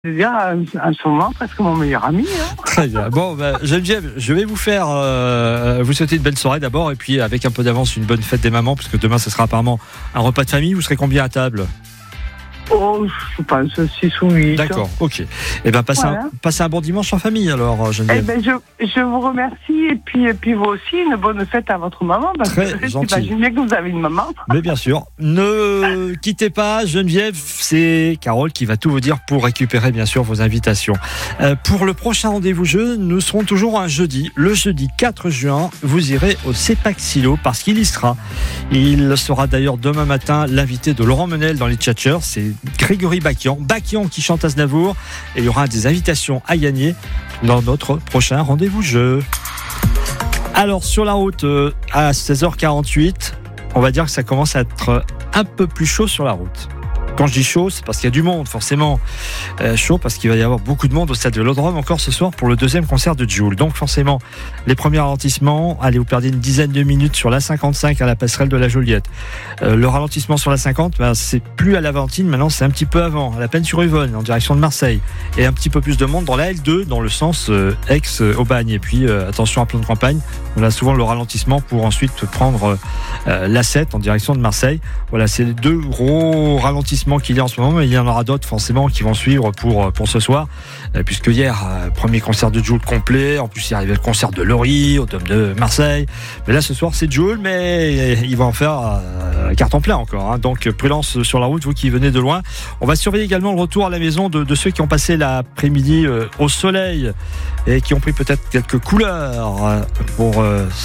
Déjà, en ce moment, presque mon meilleur ami. Très bien. Bon, Geneviève, je vais vous faire vous souhaiter une belle soirée d'abord, et puis avec un peu d'avance, une bonne fête des mamans, parce que demain, ce sera apparemment un repas de famille. Vous serez combien à table ? Oh, je pense 6 ou 8. D'accord, ok. Eh bien, passez un bon dimanche en famille, alors, Geneviève. Eh ben, je vous remercie, et puis vous aussi, une bonne fête à votre maman, parce Très que gentil. j'imagine bien que vous avez une maman. Mais bien sûr. Ne quittez pas, Geneviève, c'est Carole qui va tout vous dire pour récupérer, bien sûr, vos invitations. Pour le prochain rendez-vous jeu, nous serons toujours un jeudi. Le jeudi 4 juin, vous irez au CEPAC Silo, parce qu'il y sera. Il sera d'ailleurs demain matin l'invité de Laurent Menel dans les Tchatchers. C'est Grégory Bacchian qui chante Aznavour, et il y aura des invitations à gagner dans notre prochain rendez-vous jeu. Alors sur la route à 16h48, on va dire que ça commence à être un peu plus chaud sur la route. Quand je dis chaud, c'est parce qu'il y a du monde, forcément. Chaud parce qu'il va y avoir beaucoup de monde au stade Vélodrome encore ce soir pour le deuxième concert de Jul. Donc forcément, les premiers ralentissements, allez, vous perdez une dizaine de minutes sur la 55 à la passerelle de la Joliette. Le ralentissement sur la 50, c'est plus à la Valentine, maintenant c'est un petit peu avant, à la Peine-sur-Yvonne, en direction de Marseille. Et un petit peu plus de monde dans la L2, dans le sens Aix-Aubagne. Et puis attention à plan de campagne, on a souvent le ralentissement pour ensuite prendre l'A7 en direction de Marseille. Voilà, c'est les deux gros ralentissements qu'il y a en ce moment, mais il y en aura d'autres forcément qui vont suivre pour ce soir, puisque hier, premier concert de Jul complet, en plus il arrivait le concert de Laurie au Dôme de Marseille, mais là ce soir c'est Jul, mais il va en faire carton plein encore, hein. Donc prudence sur la route, vous qui venez de loin. On va surveiller également le retour à la maison de ceux qui ont passé l'après-midi au soleil et qui ont pris peut-être quelques couleurs pour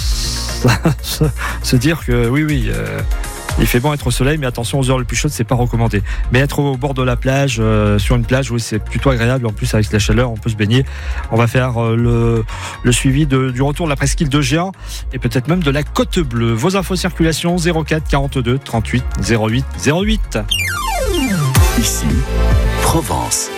se dire que oui, il fait bon être au soleil, mais attention aux heures les plus chaudes, c'est pas recommandé. Mais être au bord de la plage, sur une plage, oui, c'est plutôt agréable. En plus, avec la chaleur, on peut se baigner. On va faire le suivi du retour de la presqu'île de Géant et peut-être même de la Côte Bleue. Vos infos circulation 04 42 38 08 08. Ici, Provence.